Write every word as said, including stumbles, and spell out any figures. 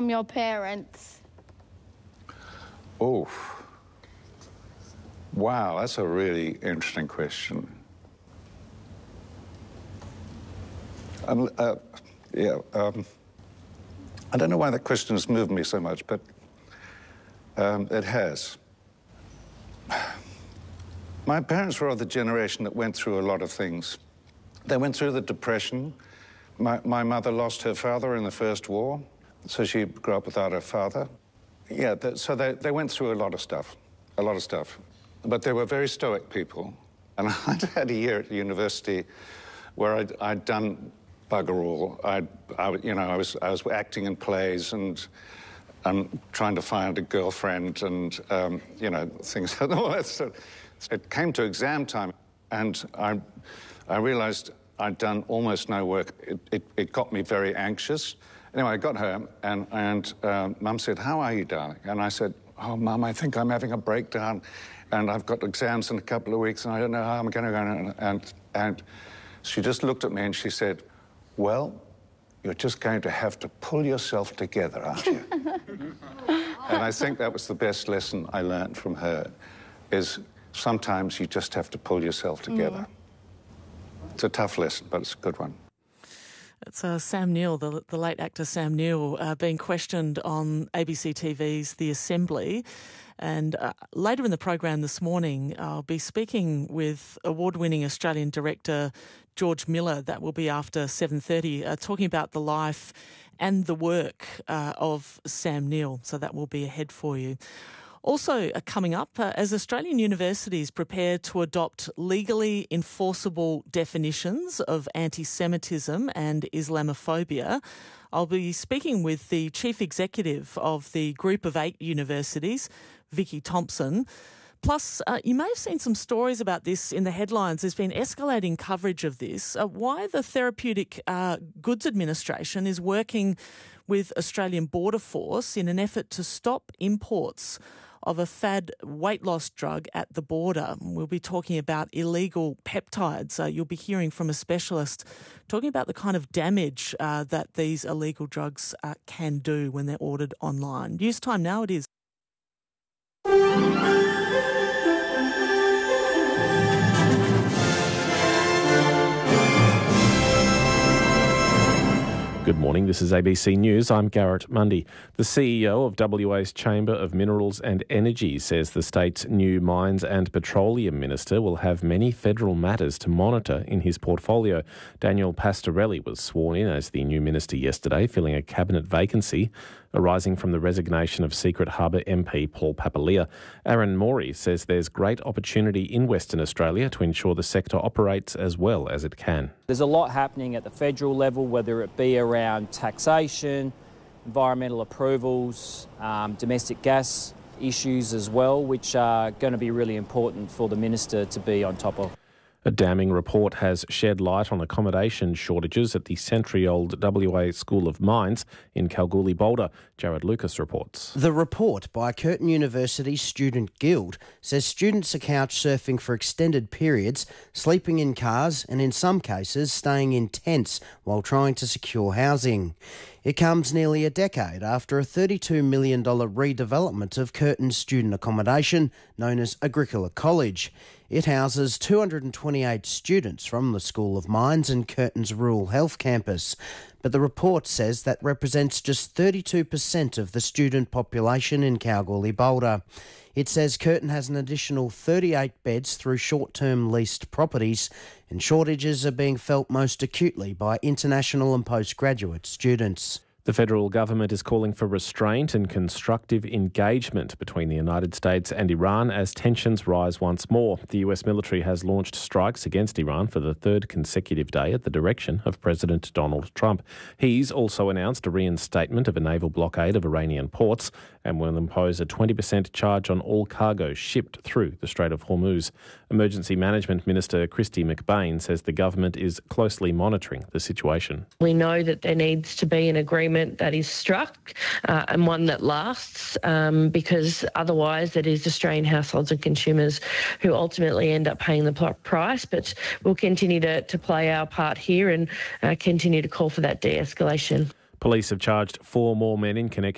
from your parents? Oh, wow, that's a really interesting question. Um, uh, yeah, um, I don't know why that question has moved me so much, but um, it has. My parents were of the generation that went through a lot of things. They went through the Depression. My, my mother lost her father in the First War, so she grew up without her father. Yeah, th so they, they went through a lot of stuff, a lot of stuff. But they were very stoic people. And I'd had a year at university where I'd, I'd done bugger all. I'd, I, you know, I was, I was acting in plays and, and trying to find a girlfriend and, um, you know, things like that. So it came to exam time, and I, I realized I'd done almost no work. It, it, it got me very anxious. Anyway, I got home, and, and uh, Mum said, "How are you, darling?" And I said, "Oh, Mum, I think I'm having a breakdown, and I've got exams in a couple of weeks, and I don't know how I'm going to go." And, and she just looked at me and she said, "Well, you're just going to have to pull yourself together, aren't you?" And I think that was the best lesson I learned from her, is sometimes you just have to pull yourself together. Mm. It's a tough lesson, but it's a good one. It's uh, Sam Neill, the, the late actor Sam Neill, uh, being questioned on A B C T V's The Assembly. And uh, later in the program this morning, I'll be speaking with award-winning Australian director George Miller. That will be after seven thirty, uh, talking about the life and the work uh, of Sam Neill. So that will be ahead for you. Also uh, coming up, uh, as Australian universities prepare to adopt legally enforceable definitions of anti-Semitism and Islamophobia, I'll be speaking with the Chief Executive of the Group of Eight Universities, Vicky Thompson. Plus, uh, you may have seen some stories about this in the headlines. There's been escalating coverage of this. Uh, why the Therapeutic uh, Goods Administration is working with Australian Border Force in an effort to stop imports of a fad weight loss drug at the border. We'll be talking about illegal peptides. Uh, you'll be hearing from a specialist talking about the kind of damage uh, that these illegal drugs uh, can do when they're ordered online. News time now it is. Good morning, this is A B C News. I'm Garrett Mundy. The C E O of W A's Chamber of Minerals and Energy says the state's new Mines and Petroleum Minister will have many federal matters to monitor in his portfolio. Daniel Pastorelli was sworn in as the new minister yesterday, filling a cabinet vacancy arising from the resignation of Secret Harbour M P Paul Papalia. Aaron Morey says there's great opportunity in Western Australia to ensure the sector operates as well as it can. There's a lot happening at the federal level, whether it be around taxation, environmental approvals, um, domestic gas issues as well, which are going to be really important for the minister to be on top of. A damning report has shed light on accommodation shortages at the century-old W A School of Mines in Kalgoorlie-Boulder. Jared Lucas reports. The report by Curtin University's Student Guild says students are couch surfing for extended periods, sleeping in cars and in some cases staying in tents while trying to secure housing. It comes nearly a decade after a thirty-two million dollars redevelopment of Curtin's student accommodation known as Agricola College. It houses two hundred twenty-eight students from the School of Mines and Curtin's Rural Health Campus. But the report says that represents just thirty-two percent of the student population in Kalgoorlie-Boulder. It says Curtin has an additional thirty-eight beds through short-term leased properties, and shortages are being felt most acutely by international and postgraduate students. The federal government is calling for restraint and constructive engagement between the United States and Iran as tensions rise once more. The U S military has launched strikes against Iran for the third consecutive day at the direction of President Donald Trump. He's also announced a reinstatement of a naval blockade of Iranian ports and will impose a twenty percent charge on all cargo shipped through the Strait of Hormuz. Emergency Management Minister Kristy McBain says the government is closely monitoring the situation. We know that there needs to be an agreement that is struck uh, and one that lasts um, because otherwise it is Australian households and consumers who ultimately end up paying the price. But we'll continue to, to play our part here and uh, continue to call for that de-escalation. Police have charged four more men in connection